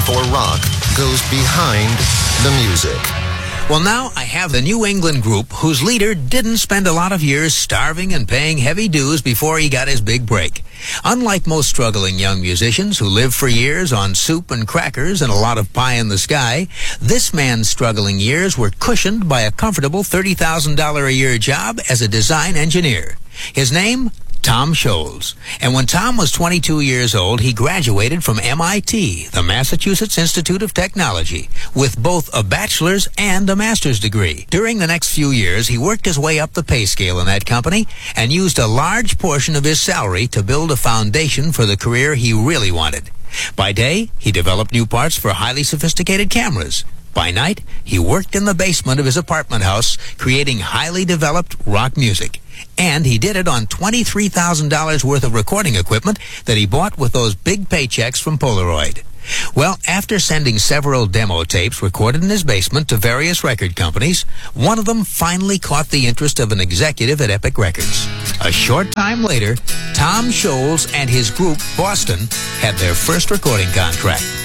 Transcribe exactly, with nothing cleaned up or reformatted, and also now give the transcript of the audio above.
before rock goes behind the music. Well, now I have the New England group whose leader didn't spend a lot of years starving and paying heavy dues before he got his big break. Unlike most struggling young musicians who live for years on soup and crackers and a lot of pie in the sky, this man's struggling years were cushioned by a comfortable thirty thousand dollars a year job as a design engineer. His name? Tom Scholz. And when Tom was twenty-two years old, he graduated from M I T, the Massachusetts Institute of Technology, with both a bachelor's and a master's degree. During the next few years, he worked his way up the pay scale in that company and used a large portion of his salary to build a foundation for the career he really wanted. By day, he developed new parts for highly sophisticated cameras. By night, he worked in the basement of his apartment house, creating highly developed rock music. And he did it on twenty-three thousand dollars worth of recording equipment that he bought with those big paychecks from Polaroid. Well, after sending several demo tapes recorded in his basement to various record companies, one of them finally caught the interest of an executive at Epic Records. A short time later, Tom Scholz and his group, Boston, had their first recording contract.